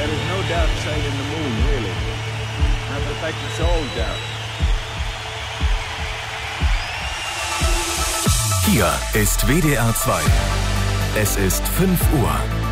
there is no dark side in the moon, really. Matter of fact, it's all dark. Hier ist WDR 2. Es ist 5 Uhr.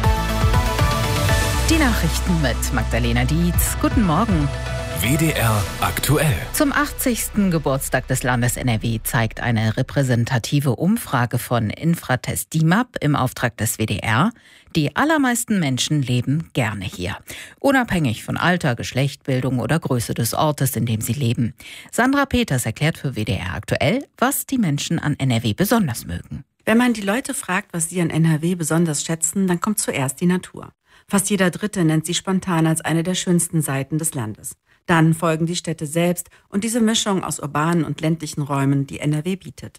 Die Nachrichten mit Magdalena Dietz. Guten Morgen. WDR aktuell. Zum 80. Geburtstag des Landes NRW zeigt eine repräsentative Umfrage von Infratest DIMAP im Auftrag des WDR: Die allermeisten Menschen leben gerne hier. Unabhängig von Alter, Geschlecht, Bildung oder Größe des Ortes, in dem sie leben. Sandra Peters erklärt für WDR aktuell, was die Menschen an NRW besonders mögen. Wenn man die Leute fragt, was sie an NRW besonders schätzen, dann kommt zuerst die Natur. Fast jeder Dritte nennt sie spontan als eine der schönsten Seiten des Landes. Dann folgen die Städte selbst und diese Mischung aus urbanen und ländlichen Räumen, die NRW bietet.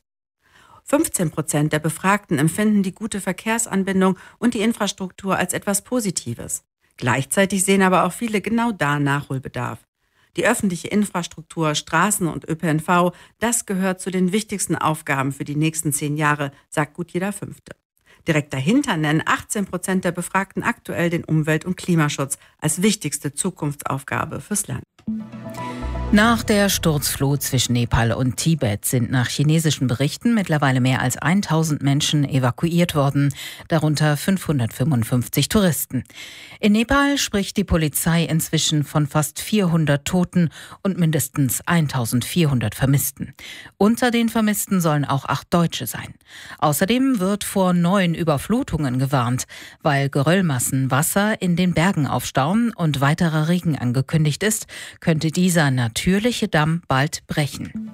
15% der Befragten empfinden die gute Verkehrsanbindung und die Infrastruktur als etwas Positives. Gleichzeitig sehen aber auch viele genau da Nachholbedarf. Die öffentliche Infrastruktur, Straßen und ÖPNV, das gehört zu den wichtigsten Aufgaben für die nächsten 10 Jahre, sagt gut jeder Fünfte. Direkt dahinter nennen 18% der Befragten aktuell den Umwelt- und Klimaschutz als wichtigste Zukunftsaufgabe fürs Land. Nach der Sturzflut zwischen Nepal und Tibet sind nach chinesischen Berichten mittlerweile mehr als 1000 Menschen evakuiert worden, darunter 555 Touristen. In Nepal spricht die Polizei inzwischen von fast 400 Toten und mindestens 1400 Vermissten. Unter den Vermissten sollen auch 8 Deutsche sein. Außerdem wird vor neuen Überflutungen gewarnt, weil Geröllmassen Wasser in den Bergen aufstauen und weiterer Regen angekündigt ist, könnte dieser natürliche Damm bald brechen.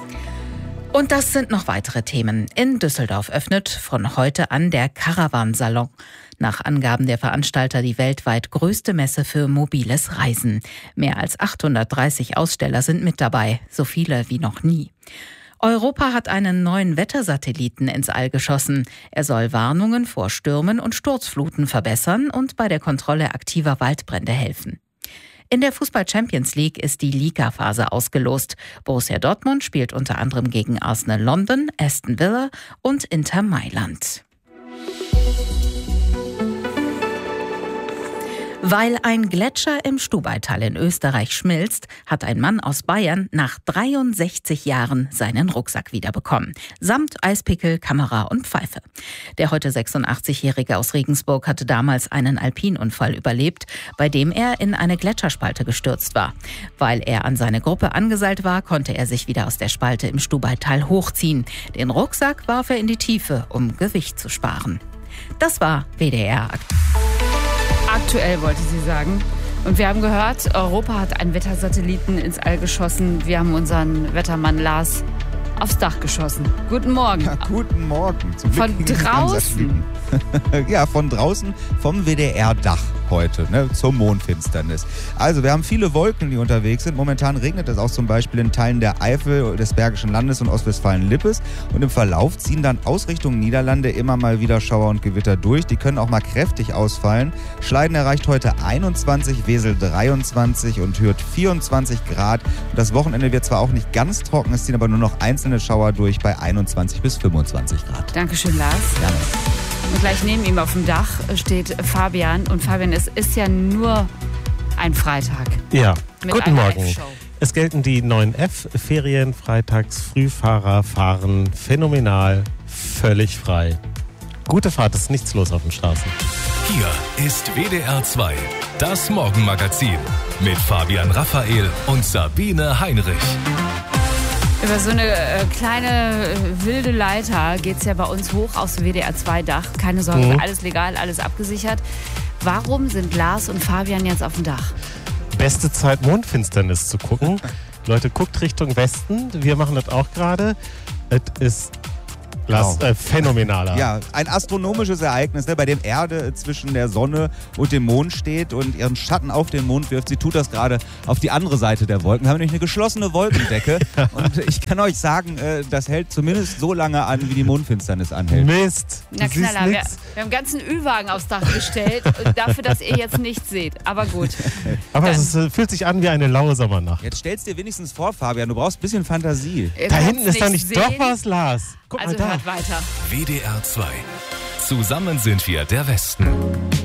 Und das sind noch weitere Themen. In Düsseldorf öffnet von heute an der Caravan-Salon. Nach Angaben der Veranstalter die weltweit größte Messe für mobiles Reisen. Mehr als 830 Aussteller sind mit dabei, so viele wie noch nie. Europa hat einen neuen Wettersatelliten ins All geschossen. Er soll Warnungen vor Stürmen und Sturzfluten verbessern und bei der Kontrolle aktiver Waldbrände helfen. In der Fußball-Champions League ist die Liga-Phase ausgelost. Borussia Dortmund spielt unter anderem gegen Arsenal London, Aston Villa und Inter Mailand. Weil ein Gletscher im Stubaital in Österreich schmilzt, hat ein Mann aus Bayern nach 63 Jahren seinen Rucksack wiederbekommen. Samt Eispickel, Kamera und Pfeife. Der heute 86-Jährige aus Regensburg hatte damals einen Alpinunfall überlebt, bei dem er in eine Gletscherspalte gestürzt war. Weil er an seine Gruppe angeseilt war, konnte er sich wieder aus der Spalte im Stubaital hochziehen. Den Rucksack warf er in die Tiefe, um Gewicht zu sparen. Das war WDR Aktuell wollte sie sagen. Und wir haben gehört, Europa hat einen Wettersatelliten ins All geschossen. Wir haben unseren Wettermann Lars aufs Dach geschossen. Guten Morgen. Ja, guten Morgen. Von draußen. Ja, von draußen vom WDR-Dach heute, zur Mondfinsternis. Also wir haben viele Wolken, die unterwegs sind. Momentan regnet es auch zum Beispiel in Teilen der Eifel, des Bergischen Landes und Ostwestfalen-Lippes. Und im Verlauf ziehen dann aus Richtung Niederlande immer mal wieder Schauer und Gewitter durch. Die können auch mal kräftig ausfallen. Schleiden erreicht heute 21, Wesel 23 und Hürth 24 Grad. Und das Wochenende wird zwar auch nicht ganz trocken, es ziehen aber nur noch einzelne Schauer durch bei 21 bis 25 Grad. Dankeschön, Lars. Gerne. Und gleich neben ihm auf dem Dach steht Fabian. Und Fabian, es ist ja nur ein Freitag. Ja, Mit guten einer Morgen. F-Show. Es gelten die 9F-Ferien, freitags Frühfahrer fahren phänomenal, völlig frei. Gute Fahrt, ist nichts los auf den Straßen. Hier ist WDR 2, das Morgenmagazin mit Fabian Raphael und Sabine Heinrich. Über so eine kleine wilde Leiter geht es ja bei uns hoch aus dem WDR-2-Dach. Keine Sorge, alles legal, alles abgesichert. Warum sind Lars und Fabian jetzt auf dem Dach? Beste Zeit, Mondfinsternis zu gucken. Leute, guckt Richtung Westen. Wir machen das auch gerade. Es ist phänomenaler. Ja, ein astronomisches Ereignis, bei dem Erde zwischen der Sonne und dem Mond steht und ihren Schatten auf den Mond wirft. Sie tut das gerade auf die andere Seite der Wolken. Wir haben nämlich eine geschlossene Wolkendecke und ich kann euch sagen, das hält zumindest so lange an, wie die Mondfinsternis anhält. Mist! Na Knaller, wir haben einen ganzen Ü-Wagen aufs Dach gestellt, dafür, dass ihr jetzt nichts seht. Aber gut. Aber es fühlt sich an wie eine laue Sommernacht. Jetzt stellst dir wenigstens vor, Fabian, du brauchst ein bisschen Fantasie. Ihr Da kann's hinten ist da nicht sehen. doch was, Lars. Guck Also mal da. hört weiter. WDR 2. Zusammen sind wir der Westen.